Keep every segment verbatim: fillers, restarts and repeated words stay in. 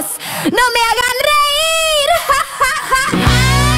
no me hagan reír.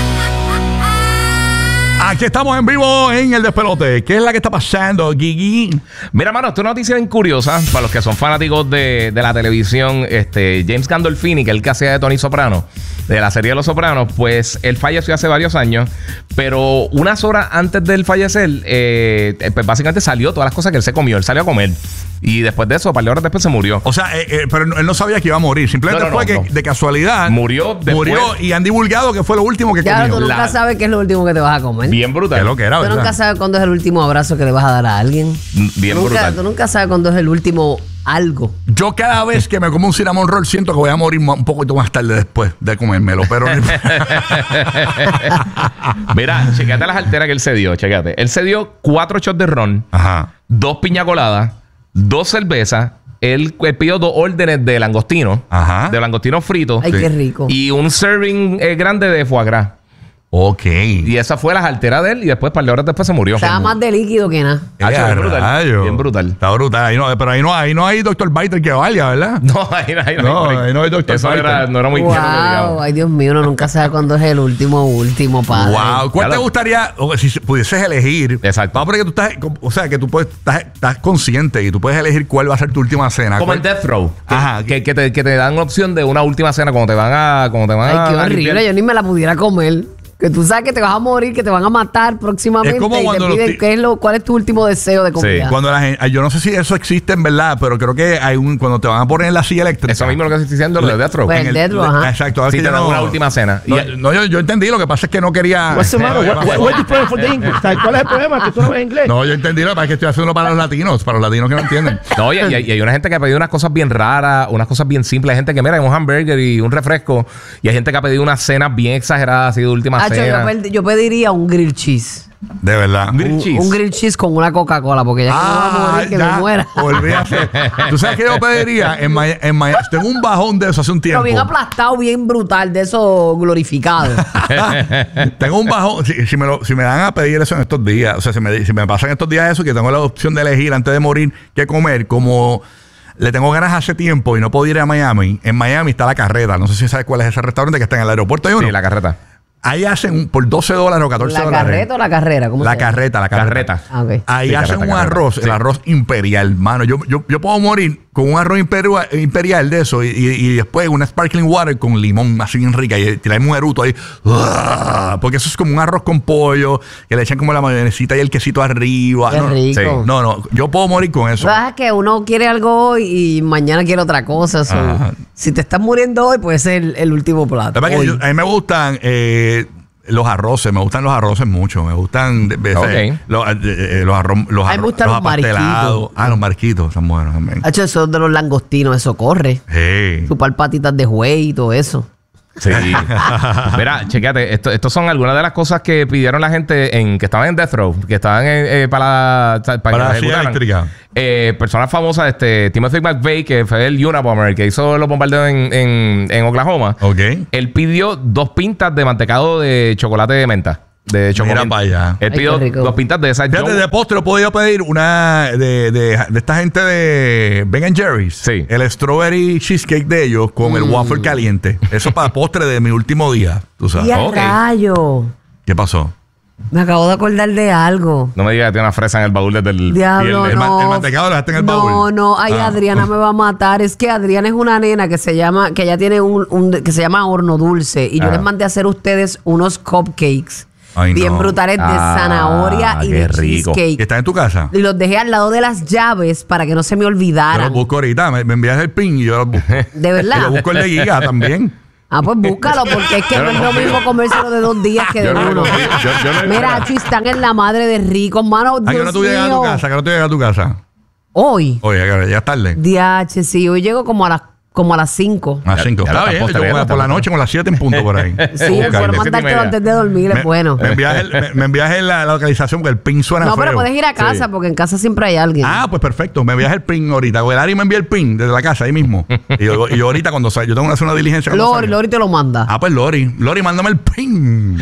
Aquí estamos en vivo en El Despelote. ¿Qué es la que está pasando, Gigi? Mira, mano, esta noticia bien curiosa para los que son fanáticos de, de la televisión. Este, James Gandolfini, que es el que hacía de Tony Soprano, de la serie de Los Sopranos, pues él falleció hace varios años, pero unas horas antes de él fallecer, eh, pues básicamente salió todas las cosas que él se comió. Él salió a comer. Y después de eso, un par de horas después se murió. O sea, eh, eh, pero él no sabía que iba a morir. Simplemente no, no, fue no, que no. de casualidad Murió después. Murió y han divulgado que fue lo último que Ya comió. tú nunca La- sabes qué es lo último que te vas a comer. Bien brutal. Es lo que era, Tú ¿verdad? nunca sabes cuándo es el último abrazo que le vas a dar a alguien. Bien Nunca- brutal. Tú nunca sabes cuándo es el último algo. Yo cada vez que me como un cinnamon roll siento que voy a morir un poquito más tarde después de comérmelo, pero Mira, checate las alteras que él se dio. Checate. Él se dio cuatro shots de ron, ajá. dos piña coladas, dos cervezas. Él, él pidió dos órdenes de langostino, Ajá. de langostino frito. Ay, Sí. qué rico. Y un serving eh, grande de foie gras. Ok. Y esa fue las alteras de él. Y después, par de horas después, se murió. Estaba más de líquido que nada. Ah, Eh, bien brutal. rayo. Bien brutal. Está brutal. Ahí no, pero ahí no, ahí no hay doctor Biter que valga, ¿verdad? No, ahí no, ahí no. No, hay- ahí no hay doctor Eso Fighter. era, no era muy claro que Wow, digamos. ay Dios mío, uno nunca sabe cuándo es el último, último, padre. Wow. ¿Cuál Ya te lo- gustaría, o si pudieses elegir? Exacto. Vamos a poner que tú estás, o sea, que tú puedes, estás, estás consciente y tú puedes elegir cuál va a ser tu última cena. Como ¿Cuál- en Death Row. Que, Ajá. que, que te, que te dan opción de una última cena cuando te van a... Cuando te van Ay, a qué a horrible, limpiar. yo ni me la pudiera comer. Que tú sabes que te vas a morir, que te van a matar próximamente. Es como y te cuando los piden ti- qué es lo, cuál es tu último deseo de comida. Cuando la gente, yo no sé si eso existe en verdad, pero creo que hay un, cuando te van a poner en la silla eléctrica. Eso mismo es lo que estoy diciendo, lo de Death Row. Pues, en el Death Row, ajá. Exacto. a ver Sí, que te yo dan no- una última cena. No, Y- no, yo, yo entendí, lo que pasa es que no quería. What's the matter? What, what, what different for the English? ¿Sabes ¿Cuál es el problema? Que tú no ves inglés. No, yo entendí, lo que pasa es que estoy haciendo para los latinos, para los latinos que no entienden. No, y, y- y hay una gente que ha pedido unas cosas bien raras, unas cosas bien simples. Hay gente que, mira, hay un hamburger y un refresco. Y hay gente que ha pedido unas cenas bien exageradas, así de última Hacho, yo, cena. pe- yo pediría un grill cheese. De verdad. Un grill Un, cheese. un grill cheese con una Coca-Cola, porque ya que me voy a morir, que ya, me muera. olvídate. ¿Tú sabes qué yo pediría? En Miami, en Miami- tengo un bajón de eso hace un Pero tiempo. bien aplastado, bien brutal, de eso glorificado. Tengo un bajón. Si, si me lo, si me dan a pedir eso en estos días, o sea, si me, si me pasan estos días eso, que tengo la opción de elegir antes de morir qué comer, como le tengo ganas hace tiempo y no puedo ir a Miami. En Miami está La Carreta. No sé si sabes cuál es ese restaurante que está en el aeropuerto. ¿Hay uno? Sí, la carreta. Ahí hacen un- por doce dólares o catorce ¿La dólares. carreta o la carrera? ¿Cómo La se llama? carreta, la carreta. Carreta. Ah, ok. Ahí Sí, hacen carreta, un carreta. arroz, Sí. el arroz imperial, mano. Yo, yo, yo puedo morir con un arroz imperial, imperial de eso y, y- y después una sparkling water con limón así bien rica y tirarme un eruto ahí. ¡Uah! Porque eso es como un arroz con pollo que le echan como la mayonesita y el quesito arriba. Qué no, rico. sí. no, no, yo puedo morir con eso. ¿Sabes que uno quiere algo hoy y mañana quiere otra cosa? So, Ajá. si te estás muriendo hoy, puede ser el, el último plato. La verdad que Hoy. yo- a mí me gustan eh, los arroces, me gustan los arroces mucho. Me gustan de- de- Ok. eh, los, eh, eh, los arroz, los, A mí me arroz- gustan los apastelados. marquitos. Ah, los marquitos están buenos también. Hacho, eso de los langostinos, eso corre. Sí. Chupar patitas de juey y todo eso. Sí. Mira, chequéate, esto, estos son algunas de las cosas que pidieron la gente en que estaban en Death Row, que estaban en, eh, para, para, Para la que silla ejecutaran. eléctrica. Eh, personas famosas, este Timothy McVeigh, que fue el Unabomber, que hizo los bombardeos en, en, en Oklahoma. Ok. Él pidió dos pintas de mantecado de chocolate de menta. De chocolate. para allá. Él Ay, pidió qué rico. dos pintas de esas. Fíjate, Yo- de postre he podido pedir una de, de, de esta gente de Ben and Jerry's. Sí. El strawberry cheesecake de ellos con el waffle caliente. Eso para postre de mi último día. Tú sabes. ¡Y a ok. rayo! ¿Qué pasó? Me acabo de acordar de algo. No me digas que tiene una fresa en el baúl desde el Diablo, viernes. el ma- no. el mantecado lo dejaste en el no, baúl. no, ay, Ah. Adriana me va a matar. Es que Adriana es una nena que se llama, que ella tiene un, un- que se llama horno dulce. Y yo Ah. les mandé a hacer a ustedes unos cupcakes Ay, bien no. brutales de Ah, zanahoria y qué de rico. cheesecake. ¿Está en tu casa? Y los dejé al lado de las llaves para que no se me Yo los olvidaran. busco ahorita. Me, me envías el pin y yo los busco. De Y lo verdad. busco el de Giga también. Ah, pues búscalo, porque es que Yo no no es lo confío. mismo comérselo de dos días que de Yo no uno. confío. Yo- yo no- Mira, Acho, están en la madre de rico, mano. ¿A qué hora Dios tú llegas a tu mío. casa? ¿A qué hora tú llegas a tu casa? Hoy. Oye, ya llegas tarde. D H, sí, hoy llego como a las como a las cinco. A las cinco. ya lo Está estás bien. Yo postergando, voy a por la estás noche, con las siete en punto por ahí. Sí, Ok, por de siete y mandártelo media. antes de dormir, es Me, bueno. me envías, el- me, me envías el- la, la localización porque el pin suena No, feo. pero puedes ir a casa, Sí. porque en casa siempre hay alguien. Ah, pues perfecto. Me envías el pin ahorita. O el Ari me envía el pin desde la casa ahí mismo. Y yo, y yo ahorita cuando salga, yo tengo que hacer una diligencia. cuando Lori, salga. Lori te lo manda. Ah, pues Lori. Lori, mándame el pin.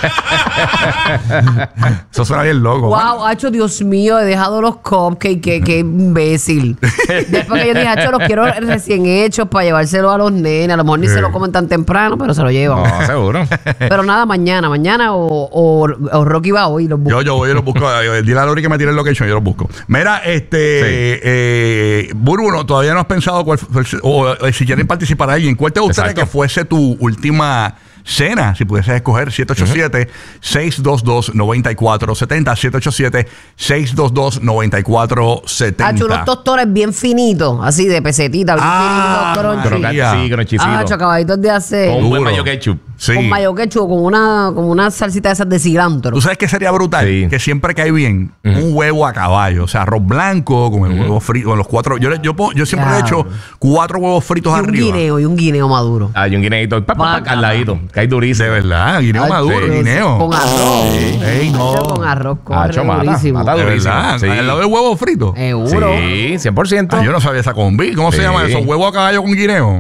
Eso suena bien loco. Wow, Hacho, Dios mío, he dejado los cupcakes, qué, qué imbécil. Después que yo dije, Hacho, los quiero recién hechos para llevárselos a los nenes. A lo mejor ni se lo comen tan temprano, pero se lo llevan. No, seguro. Pero nada, mañana, mañana o, o, o Rocky va hoy y los busca. Yo, yo voy y los busco. Dile a Lori que me tire el location, yo los busco. Mira, este... Sí. Eh, Burbu, no, todavía no has pensado cuál fue, o, o si quieren participar alguien, ¿cuál te gustaría Exacto. que fuese tu última cena? Si pudieses escoger siete ocho siete, seis dos dos, nueve cuatro siete cero, siete ocho siete, seis dos dos, nueve cuatro siete cero. Hacho, unos tostones bien finitos, así de pesetita, bien Ah, finitos, Pero crunchy. ya. sí, crunchycito. Hacho, acabaditos de hacer. Con un buen Duro. mayo ketchup. Sí. Con mayo ketchup, con una, con una salsita de esas de cilantro. ¿Tú sabes qué sería brutal? Sí. Que siempre cae bien un huevo a caballo. O sea, arroz blanco con el huevo frito, con los cuatro. Yo, le- yo, po- yo siempre le he hecho cuatro huevos fritos Y un arriba. guineo, y un guineo maduro. Hay un guineito. Pa, pa, pa, Bacala. al ladito. Que hay durísimo. De verdad, guineo Ay, maduro, sí. guineo. Con arroz. Sí. Ey, no. Hacho, con arroz, corre Hacho, mata, durísimo. mata. De durísimo. verdad. Sí. Al lado del huevo frito. Seguro. Sí, cien por ciento. Ah, yo no sabía esa combi. ¿Cómo se Sí. llama eso? ¿Huevo a caballo con guineo?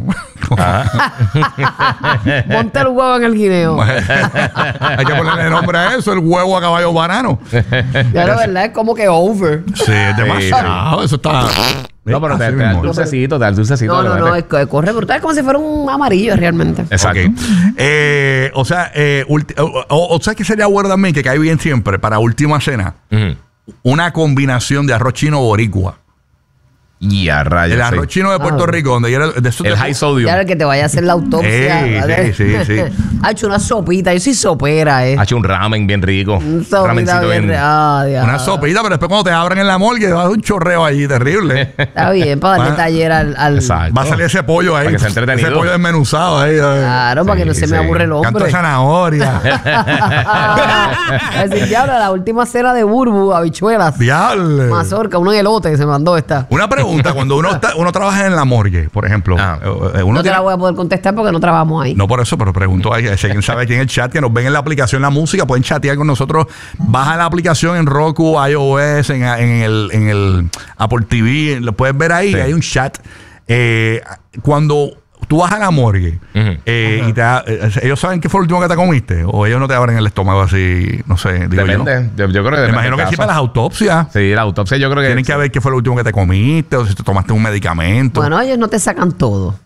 Ponte el huevo en el guineo. Hay que ponerle nombre a eso, el huevo a caballo banano. Ya la verdad es como que over. Sí, es demasiado. Eso está... No, pero te, Así te da el mismo. dulcecito, te da el dulcecito. No, le no, no, metes. es que corre brutal, es como si fuera un amarillo realmente. Exacto. Ok. Eh, o sea, eh, ulti- o, o, o sea, que sería bueno también que cae bien siempre para última cena Ujú. una combinación de arroz chino boricua. Y a rayos. El arroz sí. chino de Puerto Ah. Rico, donde era de esos El de- high sodium. Ya el que te vaya a hacer la autopsia. Ey, ¿vale? sí, sí, sí. Ha hecho una sopita, yo soy sopera, eh. Ha hecho un ramen bien rico. Un sopita Ramencito bien. bien. Ah, diablo. una sopita, pero después cuando te abran en la morgue va a dar un chorreo allí terrible. Está bien, para darle Va- taller al. al- Exacto. Va a salir ese pollo ahí. Para que sea entretenido. Ese pollo desmenuzado ahí. Claro, para que no Sí, se me sí. aburre el Canto de hombre. zanahoria. Es decir, diablo, la última cena de Burbu, habichuelas. Diablo. Mazorca, uno elote que se mandó esta. Una pregunta, cuando uno está, uno trabaja en la morgue, por ejemplo, Ah. eh, eh, uno No te tiene- la voy a poder contestar porque no trabajamos ahí. No por eso, pero pregunto a si alguien sabe aquí en el chat que nos ven en la aplicación La Música, pueden chatear con nosotros. Baja la aplicación en Roku, iOS, en, en el, en el Apple T V, lo puedes ver ahí, Sí. hay un chat. Eh, cuando tú vas a la morgue Ujú. eh, y te da- eh, ellos saben qué fue lo último que te comiste, o ellos no te abren el estómago así, no sé, digo yo. Depende. Yo, yo creo que Me depende imagino del que sí caso. para las autopsias. Sí, la autopsia yo creo que... Tienen que ver qué fue lo último que te comiste, o si te tomaste un medicamento. Bueno, ellos no te sacan todo.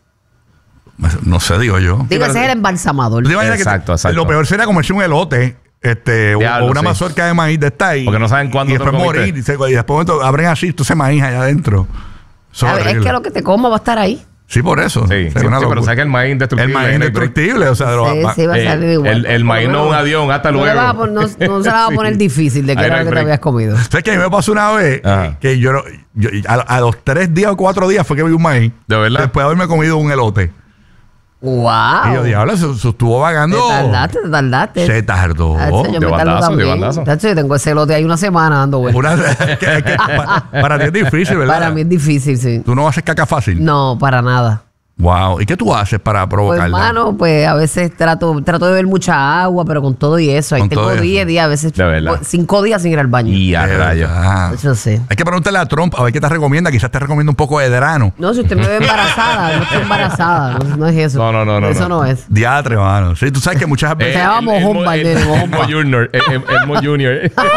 No sé, digo yo. Digo, ese es el embalsamador. ¿Tú te imaginas que Exacto, te- exacto. Lo peor sería comerse un elote, este, o- Diablo, o una sí. mazorca de maíz de esta y, Porque no saben cuándo y te lo después comiste. morir. Y, se- y después momento abren así, entonces maíz allá adentro. Eso A ver, es horrible. que lo que te coma va a estar ahí. Sí, por eso. Sí, Sería sí, una sí, pero locura. sabes que el maíz indestructible. El maíz no hay break. indestructible, o sea, lo- Sí, va- sí, va a Eh, salir igual. el- el maíz Por lo no es un menos avión, hasta no le luego. vas a pon- no, no se la va a poner Sí. difícil de que Ahí era no hay lo que te break. habías comido. ¿Sabes que a mí me pasó una vez Ajá. que yo, no- yo- a, a los tres días o cuatro días fue que vi un maíz. ¿De verdad? Después de haberme comido un elote. ¡Wow! Y yo, diablo, se, se estuvo Te vagando. tardaste, te tardaste. Se tardó. Tacho, yo De me tardo bandazo, de también. bandazo. Tacho, yo tengo ese lote ahí una semana dando vueltas. Una- que- que- pa- para ti es difícil, ¿verdad? Para mí es difícil, sí. Tú no haces caca fácil. No, para nada. Wow. ¿Y qué tú haces para Pues, provocarla? hermano, pues a veces trato, trato de beber mucha agua, pero con todo y eso. Ahí Con tengo todo eso. diez días, a veces De verdad. pues, cinco días sin ir al baño. Y a De rayos. verdad. Eso sí. Hay que preguntarle a Trump a ver qué te recomienda. Quizás te recomienda un poco de drano. No, si usted me ve embarazada, no estoy embarazada. No, no es eso. No, no, no, no, Eso no. no, es. Diatre, mano. Sí, tú sabes que muchas Eh, veces. Se llama el- el- Mojomba, el- el nene, el- Mojomba. Elmo Junior. el- el- Elmo Junior.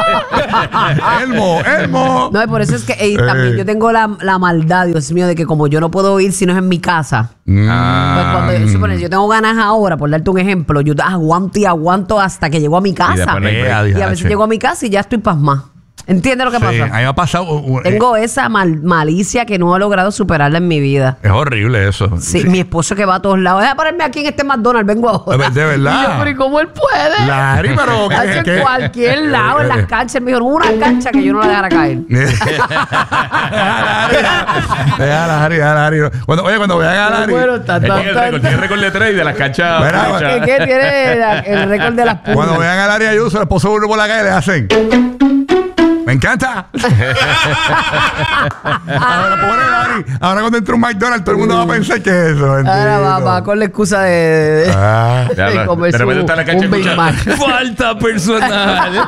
Elmo, Elmo. No, y por eso es que ey, también Eh. yo tengo la, la maldad, Dios mío, de que como yo no puedo ir si no es en mi casa. Mm. Pues cuando yo, supone, yo tengo ganas ahora, por darte un ejemplo, yo aguanto y aguanto hasta que llego a mi casa. después no hay Eh, break. a Y a diache. veces llego a mi casa y ya estoy pasmada. ¿Entiendes lo que Sí, a mí pasa? me ha pasado. uh, uh, eh, Tengo esa mal- malicia que no he logrado superarla en mi vida. es horrible eso. Sí, mi esposo que va a todos lados. Deja ponerme aquí en este McDonald's, vengo ahora. De verdad. Y yo, pero ¿y cómo él puede? Larry, pero ¿qué- Hace en qué? cualquier lado, en las canchas. Me dijo, una cancha que yo no la dejara caer. Deja a Larry, deja a Larry. Cuando, oye, cuando vean a Larry. Bueno, ta, Él ta, tiene el ta, récord, ta. tiene el récord de tres y de las canchas. Mira, canchas. ¿Qué, qué tiene la- el récord de las Cuando pulgas? vean a Larry Ayuso, el esposo burro por la calle, le hacen. Me encanta. Ahora, pobre Dari. Ahora cuando entra un McDonald's, todo el mundo va a pensar que es eso. Ahora va, bendito. va con la excusa de, de, Ah. Ya, de no, comerse de repente un, está la cacha un Big escuchando, Mac. Falta personal.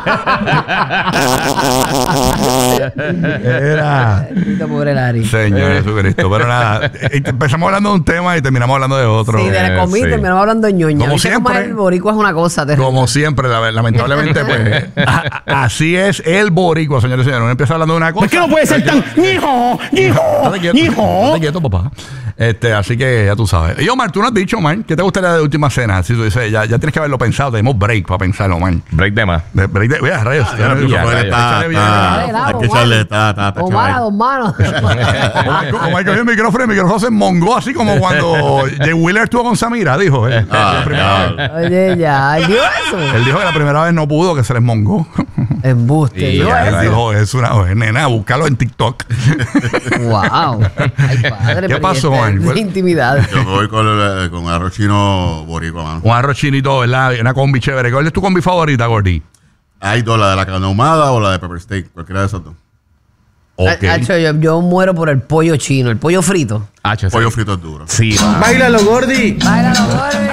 Era. Bendito pobre Larry. Señor Jesucristo. Pero nada, eh, empezamos hablando de un tema y terminamos hablando de otro. Sí, de la Eh, comida sí. terminamos hablando de ñoña. Como ¿Viste cómo siempre. es el boricua es una cosa terrible? Como siempre, la- lamentablemente, pues a- a- así es el boricua, señores y señores. Uno empieza hablando de una cosa. ¿Por qué no puede ser tan hijo, hijo, Estate quieto, hijo? estate quieto, papá. Este, así que ya tú sabes. Y Omar, tú no has dicho, man, ¿qué te gustaría de última cena? Si tú dices, ya, ya tienes que haberlo pensado, tenemos break para pensarlo, man. Break de más. De- break de, vea, rayos. Ya, Ya, pero ya, Rafael ya, está- échale bien. está- Dale, Hay que Omar. echarle, está, está, está Omar a chaval. dos manos. Omar, co- Omar cogió el micrófono y el micrófono se mongó así como cuando Jay Wheeler estuvo con Samira, dijo. eh, Ah, la primera vez. ya. Oye, ya. ¿Dijo eso? Él dijo que la primera vez no pudo, que se les mongó. Embuste. Sí, ¿Dijo ya, eso? Dijo, es una oye, nena, búscalo en TikTok. Wow. Ay, padre. ¿Qué pero pasó, y esta man? es Intimidad. Yo voy con, el- con arroz chino boricua, mano. Un arroz chinito, ¿verdad? Una combi chévere. ¿Cuál es tu combi favorita, Gordy? Hay dos, la de la carne ahumada o la de pepper steak, cualquiera de esas dos. Ok. Hacho, yo, yo muero por el pollo chino, el pollo frito. H, Pollo frito es duro. Sí, va. Báilalo, Gordy. Báilalo, gordo.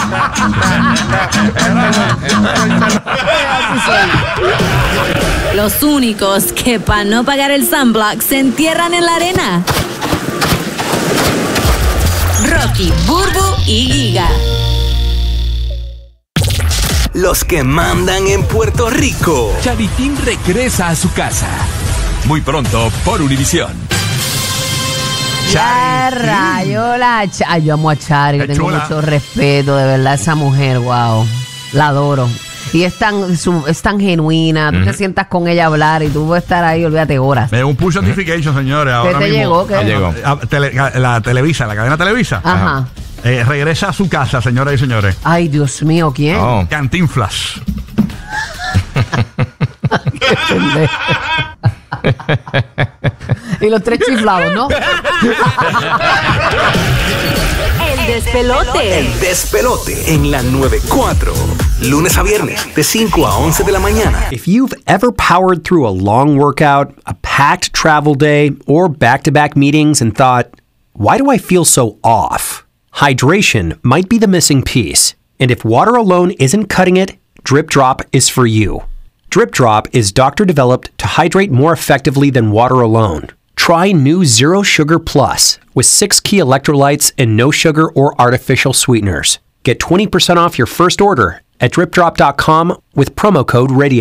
Así soy. Los únicos que para no pagar el sunblock se entierran en la arena. Rocky, Burbu y Giga. Los que mandan en Puerto Rico. Chavitín regresa a su casa. Muy pronto por Univisión. Ya rayo la Cha- Ay, yo amo a Chari, le Qué tengo chula. mucho respeto, de verdad, esa mujer, wow. La adoro. Y es tan, su- es tan genuina, tú te sientas con ella a hablar y tú puedes estar ahí, olvídate, horas. Me dio un push notification, señores. Ahora te mismo. llegó? ¿Qué? Ah, llegó. ah, tele- ah, la Televisa, la cadena Televisa. Ajá. Eh, regresa a su casa, señoras y señores. Ay, Dios mío, ¿quién? Oh. Cantinflas. Y los tres chiflados, ¿no? El despelote. El despelote en la noventa y cuatro. Lunes a viernes de cinco a once de la mañana. If you've ever powered through a long workout, a packed travel day, or back-to-back meetings and thought, why do I feel so off? Hydration might be the missing piece. And if water alone isn't cutting it, Drip Drop is for you. Drip Drop is doctor-developed to hydrate more effectively than water alone. Try new Zero Sugar Plus with six key electrolytes and no sugar or artificial sweeteners. Get twenty percent off your first order at drip drop dot com with promo code radio.